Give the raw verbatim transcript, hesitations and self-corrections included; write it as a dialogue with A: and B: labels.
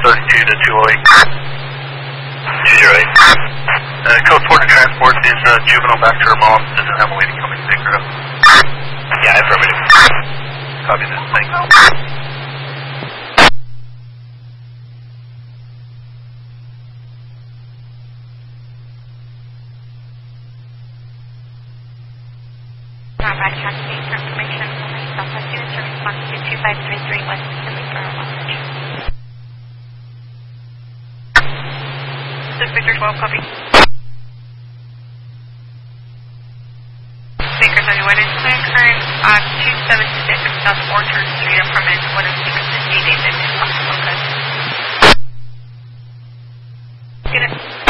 A: thirty-two to two oh eight.
B: two zero eight.
A: Uh, code four to transport is uh, juvenile back to her mom. Doesn't have a lady coming to pick her up.
B: Yeah, affirmative.
A: Copy that. Thanks.
C: Back tracking for information. Southwest units are responding to two five three three West Pacific for Los Angeles. This is Victor twelve, copy. Baker thirty-one is clear current uh, two seven six South Orchard Street, apartment one oh six, eight eight, if possible. Get it.